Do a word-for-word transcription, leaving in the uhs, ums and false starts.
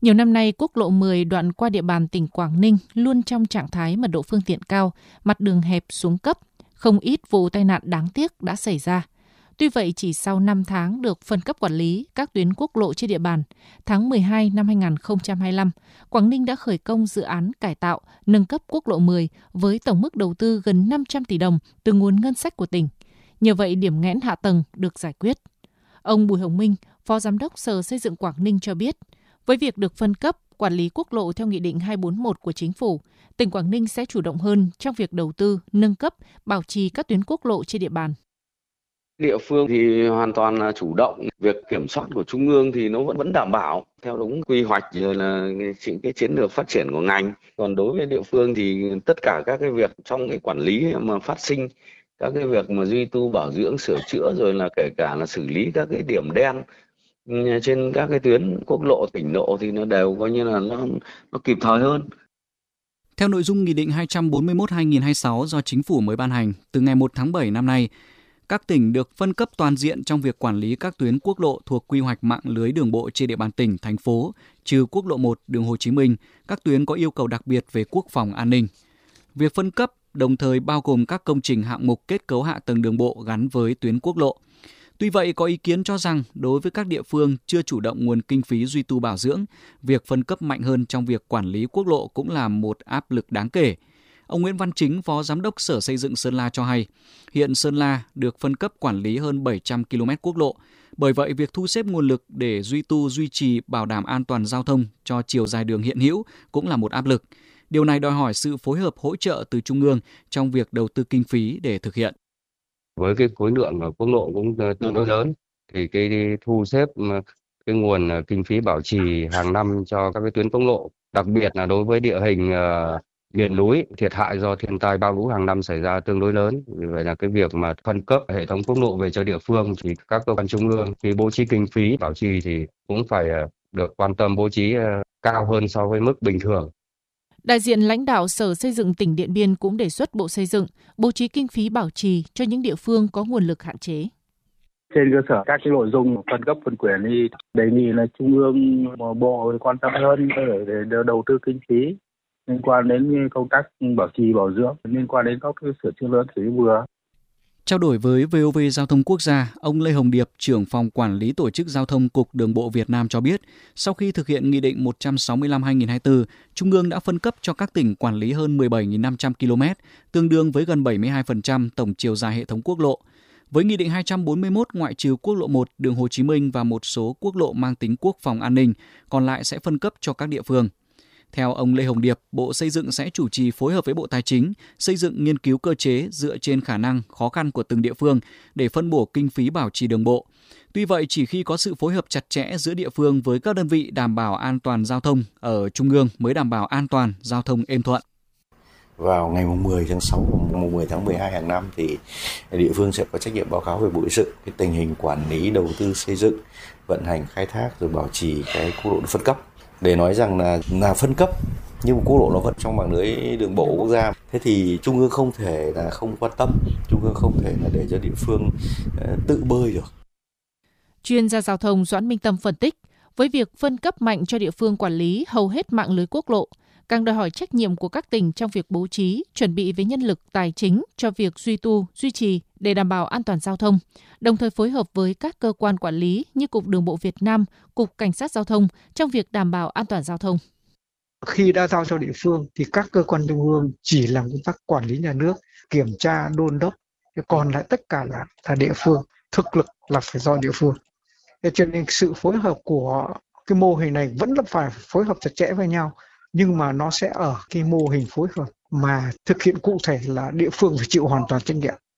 Nhiều năm nay, quốc lộ mười đoạn qua địa bàn tỉnh Quảng Ninh luôn trong trạng thái mật độ phương tiện cao, mặt đường hẹp xuống cấp, không ít vụ tai nạn đáng tiếc đã xảy ra. Tuy vậy, chỉ sau năm tháng được phân cấp quản lý các tuyến quốc lộ trên địa bàn, tháng mười hai năm hai nghìn không trăm hai mươi lăm, Quảng Ninh đã khởi công dự án cải tạo, nâng cấp quốc lộ mười với tổng mức đầu tư gần năm trăm tỷ đồng từ nguồn ngân sách của tỉnh. Nhờ vậy, điểm nghẽn hạ tầng được giải quyết. Ông Bùi Hồng Minh, Phó Giám đốc Sở Xây dựng Quảng Ninh cho biết, với việc được phân cấp, quản lý quốc lộ theo Nghị định hai bốn một của Chính phủ, tỉnh Quảng Ninh sẽ chủ động hơn trong việc đầu tư, nâng cấp, bảo trì các tuyến quốc lộ trên địa bàn. Địa phương thì hoàn toàn là chủ động, việc kiểm soát của Trung ương thì nó vẫn vẫn đảm bảo theo đúng quy hoạch rồi là những cái chiến lược phát triển của ngành. Còn đối với địa phương thì tất cả các cái việc trong cái quản lý mà phát sinh, các cái việc mà duy tu bảo dưỡng sửa chữa rồi là kể cả là xử lý các cái điểm đen trên các cái tuyến quốc lộ tỉnh lộ thì nó đều coi như là nó, nó kịp thời hơn. Theo nội dung Nghị định hai trăm bốn mươi mốt trên hai nghìn không trăm hai mươi sáu do Chính phủ mới ban hành, từ ngày một tháng bảy năm nay, các tỉnh được phân cấp toàn diện trong việc quản lý các tuyến quốc lộ thuộc quy hoạch mạng lưới đường bộ trên địa bàn tỉnh, thành phố, trừ quốc lộ một, đường Hồ Chí Minh, các tuyến có yêu cầu đặc biệt về quốc phòng an ninh. Việc phân cấp đồng thời bao gồm các công trình hạng mục kết cấu hạ tầng đường bộ gắn với tuyến quốc lộ. Tuy vậy, có ý kiến cho rằng đối với các địa phương chưa chủ động nguồn kinh phí duy tu bảo dưỡng, việc phân cấp mạnh hơn trong việc quản lý quốc lộ cũng là một áp lực đáng kể. Ông Nguyễn Văn Chính, Phó Giám đốc Sở Xây dựng Sơn La cho hay, hiện Sơn La được phân cấp quản lý hơn bảy trăm ki lô mét quốc lộ. Bởi vậy, việc thu xếp nguồn lực để duy tu, duy trì, bảo đảm an toàn giao thông cho chiều dài đường hiện hữu cũng là một áp lực. Điều này đòi hỏi sự phối hợp hỗ trợ từ Trung ương trong việc đầu tư kinh phí để thực hiện. Với cái khối lượng quốc lộ cũng tương đối lớn, thì cái thu xếp cái nguồn kinh phí bảo trì hàng năm cho các cái tuyến quốc lộ, đặc biệt là đối với địa hình miền núi, thiệt hại do thiên tai bão lũ hàng năm xảy ra tương đối lớn. Vì vậy là cái việc mà phân cấp hệ thống quốc lộ về cho địa phương thì các cơ quan trung ương khi bố trí kinh phí bảo trì thì cũng phải được quan tâm bố trí cao hơn so với mức bình thường. Đại diện lãnh đạo Sở Xây dựng tỉnh Điện Biên cũng đề xuất Bộ Xây dựng bố trí kinh phí bảo trì cho những địa phương có nguồn lực hạn chế. Trên cơ sở các cái nội dung phân cấp phân quyền thì đề nghị là Trung ương Bộ quan tâm hơn để, để đầu tư kinh phí liên quan đến công tác bảo trì bảo dưỡng, liên quan đến các cái sửa chữa lớn xử lý vừa. Trao đổi với vê o vê Giao thông Quốc gia, ông Lê Hồng Điệp, trưởng phòng quản lý tổ chức giao thông Cục Đường bộ Việt Nam cho biết, sau khi thực hiện Nghị định một trăm sáu mươi lăm trên hai nghìn không trăm hai mươi tư, Trung ương đã phân cấp cho các tỉnh quản lý hơn mười bảy nghìn năm trăm ki lô mét, tương đương với gần bảy mươi hai phần trăm tổng chiều dài hệ thống quốc lộ. Với Nghị định hai trăm bốn mươi mốt, ngoại trừ quốc lộ một, đường Hồ Chí Minh và một số quốc lộ mang tính quốc phòng an ninh, còn lại sẽ phân cấp cho các địa phương. Theo ông Lê Hồng Điệp, Bộ Xây dựng sẽ chủ trì phối hợp với Bộ Tài chính, xây dựng nghiên cứu cơ chế dựa trên khả năng, khó khăn của từng địa phương để phân bổ kinh phí bảo trì đường bộ. Tuy vậy, chỉ khi có sự phối hợp chặt chẽ giữa địa phương với các đơn vị đảm bảo an toàn giao thông ở Trung ương mới đảm bảo an toàn giao thông êm thuận. Vào ngày mười tháng sáu và mười tháng mười hai hàng năm thì địa phương sẽ có trách nhiệm báo cáo về Bộ Xây dựng cái tình hình quản lý đầu tư xây dựng, vận hành khai thác rồi bảo trì cái quốc lộ được phân cấp. Để nói rằng là là phân cấp nhưng mà quốc lộ nó vẫn trong mạng lưới đường bộ quốc gia. Thế thì Trung ương không thể là không quan tâm, Trung ương không thể là để cho địa phương uh, tự bơi được. Chuyên gia giao thông Doãn Minh Tâm phân tích, với việc phân cấp mạnh cho địa phương quản lý hầu hết mạng lưới quốc lộ, càng đòi hỏi trách nhiệm của các tỉnh trong việc bố trí, chuẩn bị với nhân lực tài chính cho việc duy tu, duy trì để đảm bảo an toàn giao thông, đồng thời phối hợp với các cơ quan quản lý như Cục Đường bộ Việt Nam, Cục Cảnh sát Giao thông trong việc đảm bảo an toàn giao thông. Khi đã giao cho địa phương thì các cơ quan trung ương chỉ làm công tác quản lý nhà nước, kiểm tra, đôn đốc, còn lại tất cả là, là địa phương, thực lực là phải do địa phương. Thế cho nên sự phối hợp của cái mô hình này vẫn là phải phối hợp chặt chẽ với nhau, nhưng mà nó sẽ ở cái mô hình phối hợp mà thực hiện cụ thể là địa phương phải chịu hoàn toàn trách nhiệm.